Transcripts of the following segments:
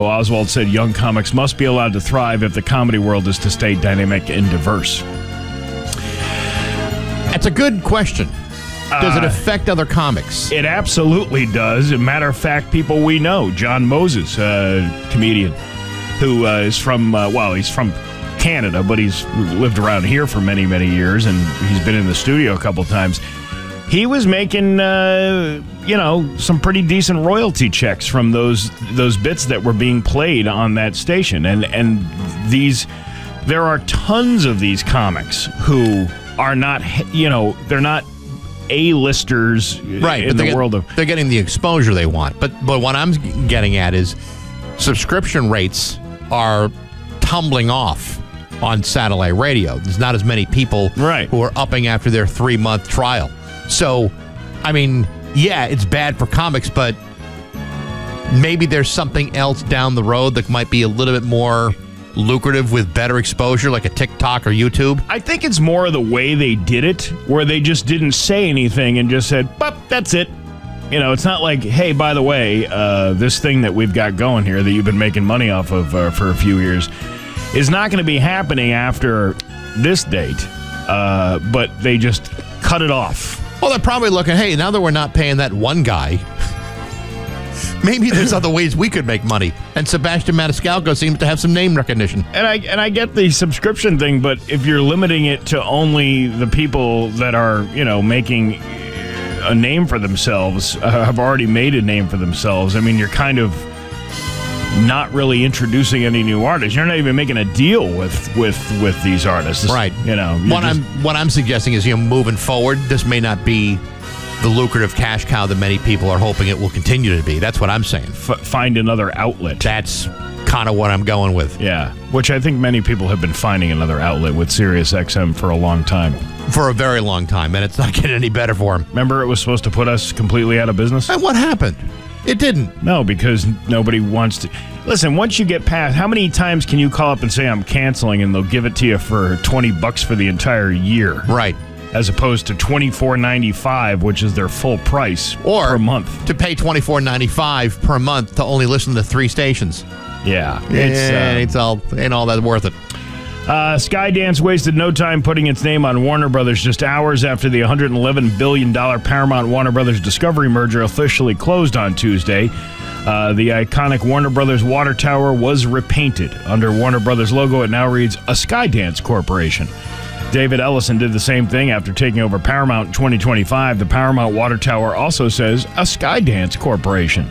Oswald said young comics must be allowed to thrive if the comedy world is to stay dynamic and diverse. That's a good question. Does it affect other comics? It absolutely does. As a matter of fact, people we know, John Moses, comedian, who is from, he's from Canada, but he's lived around here for many, many years, and he's been in the studio a couple times. He was making, some pretty decent royalty checks from those bits that were being played on that station. And there are tons of these comics who are not, they're not A-listers right, in the world of... They're getting the exposure they want. But what I'm getting at is subscription rates are tumbling off on satellite radio. There's not as many people who are upping after their 3-month trial. So, I mean, yeah, it's bad for comics, but maybe there's something else down the road that might be a little bit more lucrative with better exposure, like a TikTok or YouTube. I think it's more the way they did it, where they just didn't say anything and just said, "Bup, that's it." It's not like, hey, by the way, this thing that we've got going here that you've been making money off of for a few years is not going to be happening after this date, but they just cut it off. Well, they're probably looking, hey, now that we're not paying that one guy, maybe there's other ways we could make money. And Sebastian Maniscalco seems to have some name recognition. And I get the subscription thing, but if you're limiting it to only the people that are, making a name for themselves, have already made a name for themselves, I mean, you're kind of not really introducing any new artists. You're not even making a deal with these artists. Right. What I'm suggesting is, moving forward, this may not be the lucrative cash cow that many people are hoping it will continue to be. That's what I'm saying. Find another outlet. That's kind of what I'm going with. Yeah, which I think many people have been finding another outlet with SiriusXM for a long time. For a very long time, and it's not getting any better for them. Remember it was supposed to put us completely out of business? And what happened? It didn't. No, because nobody wants to. Listen, once you get past, how many times can you call up and say I'm canceling and they'll give it to you for $20 for the entire year? Right. As opposed to $24.95, which is their full price per month. To pay $24.95 per month to only listen to 3 stations. Yeah. Ain't all that worth it. Skydance wasted no time putting its name on Warner Brothers just hours after the $111 billion Paramount-Warner Brothers Discovery merger officially closed on Tuesday. The iconic Warner Brothers water tower was repainted. Under Warner Brothers logo, it now reads a Skydance Corporation. David Ellison did the same thing after taking over Paramount in 2025. The Paramount water tower also says a Skydance Corporation.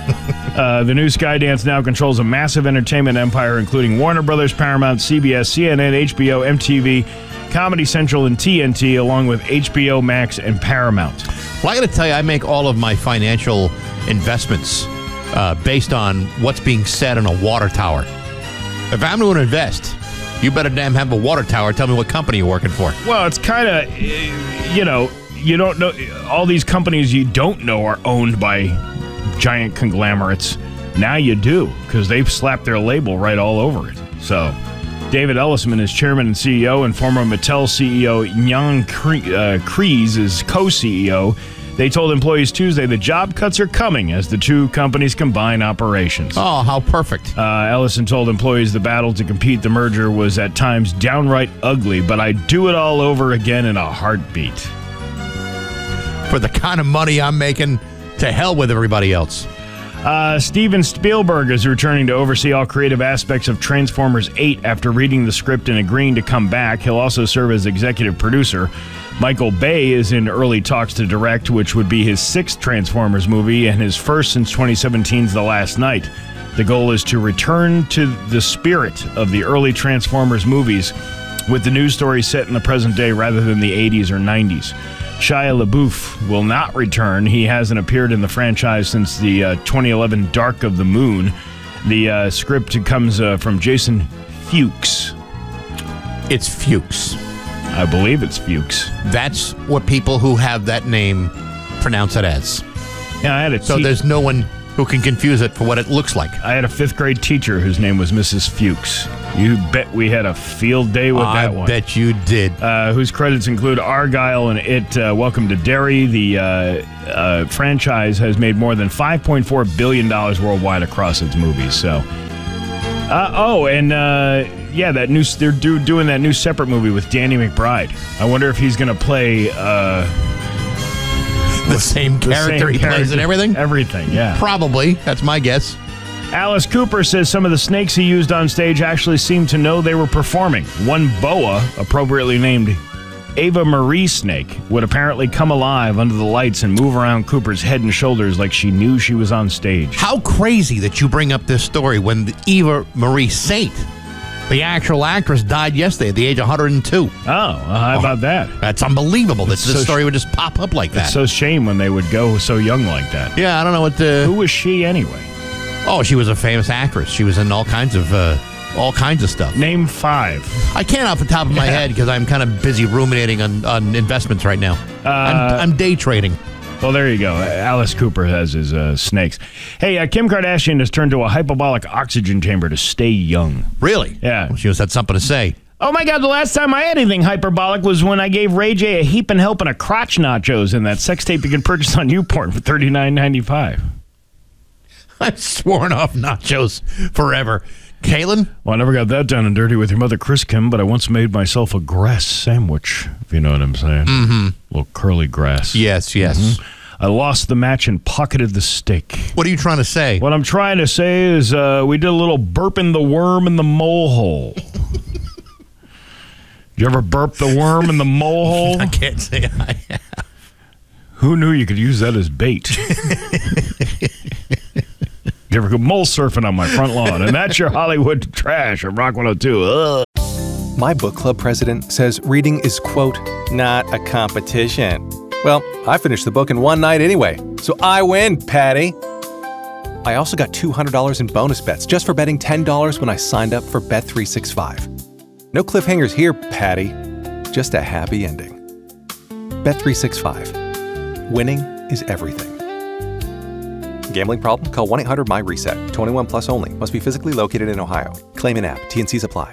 The new Skydance now controls a massive entertainment empire, including Warner Brothers, Paramount, CBS, CNN, HBO, MTV, Comedy Central, and TNT, along with HBO Max and Paramount. Well, I got to tell you, I make all of my financial investments based on what's being said in a water tower. If I'm going to invest, you better damn have a water tower. Tell me what company you're working for. Well, it's kind of, you don't know. All these companies you don't know are owned by giant conglomerates. Now you do, because they've slapped their label right all over it. So, David Ellison is chairman and CEO, and former Mattel CEO Jan Kreese is co-CEO. They told employees Tuesday the job cuts are coming as the two companies combine operations. Oh, how perfect. Ellison told employees the battle to compete the merger was at times downright ugly, but I'd do it all over again in a heartbeat. For the kind of money I'm making, to hell with everybody else. Steven Spielberg is returning to oversee all creative aspects of Transformers 8 after reading the script and agreeing to come back. He'll also serve as executive producer. Michael Bay is in early talks to direct, which would be his 6th Transformers movie and his first since 2017's The Last Knight. The goal is to return to the spirit of the early Transformers movies, with the news story set in the present day rather than the 80s or 90s. Shia LaBeouf will not return. He hasn't appeared in the franchise since the 2011 Dark of the Moon. The script comes from Jason Fuchs. It's Fuchs. I believe it's Fuchs. That's what people who have that name pronounce it as. Yeah, I had a so there's no one who can confuse it for what it looks like. I had a 5th grade teacher whose name was Mrs. Fuchs. You bet we had a field day with that one. I bet you did. Whose credits include Argyle and It, Welcome to Derry. The franchise has made more than $5.4 billion worldwide across its movies. So, they're doing that new separate movie with Danny McBride. I wonder if he's going to play the same character he plays in everything? Everything, yeah. Probably. That's my guess. Alice Cooper says some of the snakes he used on stage actually seemed to know they were performing. One boa, appropriately named Ava Marie Snake, would apparently come alive under the lights and move around Cooper's head and shoulders like she knew she was on stage. How crazy that you bring up this story when the Eva Marie Saint, the actual actress, died yesterday at the age of 102. How about that? That's unbelievable that this story would just pop up like that. It's so shame when they would go so young like that. Yeah, I don't know what the... Who was she anyway? Oh, she was a famous actress. She was in all kinds of stuff. Name 5. I can't off the top of my head because I'm kind of busy ruminating on investments right now. I'm day trading. Well, there you go. Alice Cooper has his snakes. Hey, Kim Kardashian has turned to a hyperbolic oxygen chamber to stay young. Really? Yeah. Well, she must have something to say. Oh, my God, the last time I had anything hyperbolic was when I gave Ray J a heap and help and a crotch nachos in that sex tape you can purchase on YouPorn for $39.95. I've sworn off nachos forever. Kaylin? Well, I never got that down and dirty with your mother, Chris Kim, but I once made myself a grass sandwich, if you know what I'm saying. Mm-hmm. A little curly grass. Yes. Mm-hmm. I lost the match and pocketed the steak. What are you trying to say? What I'm trying to say is we did a little burping the worm in the mole hole. You ever burp the worm in the mole hole? I can't say I have. Who knew you could use that as bait? You ever go mole surfing on my front lawn? And that's your Hollywood trash from Rock 102. Ugh. My book club president says reading is, quote, not a competition. Well, I finished the book in one night anyway, so I win, Patty. I also got $200 in bonus bets just for betting $10 when I signed up for Bet365. No cliffhangers here, Patty. Just a happy ending. Bet365. Winning is everything. Gambling problem? Call 1-800-MY-RESET. 21 plus only. Must be physically located in Ohio. Claim in app. T&Cs apply.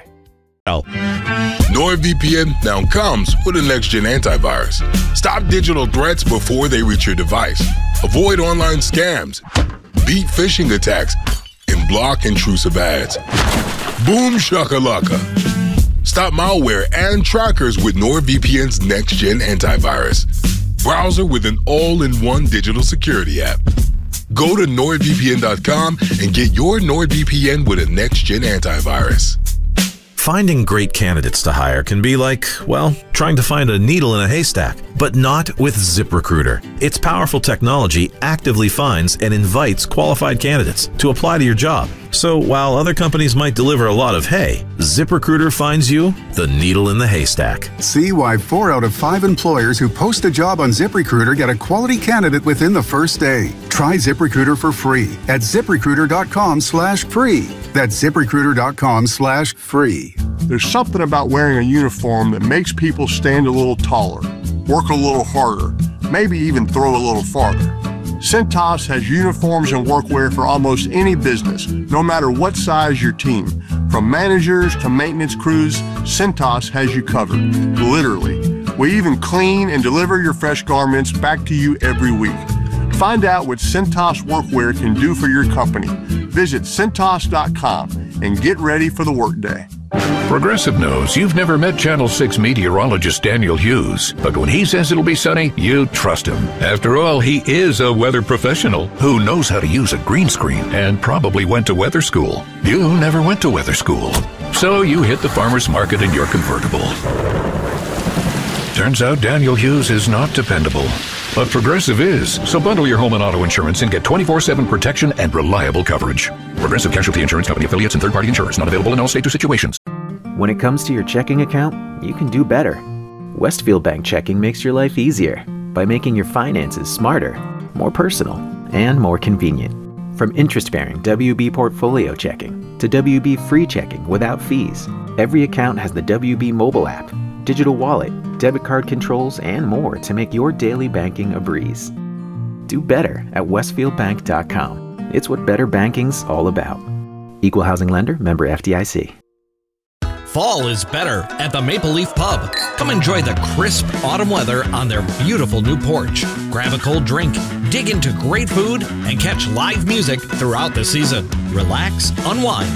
NordVPN now comes with a next-gen antivirus. Stop digital threats before they reach your device. Avoid online scams. Beat phishing attacks. And block intrusive ads. Boom shakalaka. Stop malware and trackers with NordVPN's next-gen antivirus. Browser with an all-in-one digital security app. Go to NordVPN.com and get your NordVPN with a next-gen antivirus. Finding great candidates to hire can be like, well, trying to find a needle in a haystack, but not with ZipRecruiter. Its powerful technology actively finds and invites qualified candidates to apply to your job. So while other companies might deliver a lot of hay, ZipRecruiter finds you the needle in the haystack. See why 4 out of 5 employers who post a job on ZipRecruiter get a quality candidate within the first day. Try ZipRecruiter for free at ZipRecruiter.com/free. That's ZipRecruiter.com/free. There's something about wearing a uniform that makes people stand a little taller, work a little harder, maybe even throw a little farther. Cintas has uniforms and workwear for almost any business, no matter what size your team. From managers to maintenance crews, Cintas has you covered, literally. We even clean and deliver your fresh garments back to you every week. Find out what Cintas workwear can do for your company. Visit Cintas.com and get ready for the workday. Progressive knows you've never met Channel 6 meteorologist Daniel Hughes, but when he says it'll be sunny, you trust him. After all, he is a weather professional who knows how to use a green screen and probably went to weather school. You never went to weather school, so you hit the farmer's market in your convertible. Turns out Daniel Hughes is not dependable, but Progressive is. So bundle your home and auto insurance and get 24/7 protection and reliable coverage. Progressive Casualty Insurance Company affiliates and third-party insurers not available in all states or situations. When it comes to your checking account, you can do better. Westfield Bank Checking makes your life easier by making your finances smarter, more personal, and more convenient. From interest-bearing WB Portfolio Checking to WB Free Checking without fees, every account has the WB mobile app, digital wallet, debit card controls, and more to make your daily banking a breeze. Do better at westfieldbank.com. It's what better banking's all about. Equal housing lender, member FDIC. Fall is better at the Maple Leaf Pub. Come enjoy the crisp autumn weather on their beautiful new porch. Grab a cold drink, dig into great food, and catch live music throughout the season. Relax, unwind,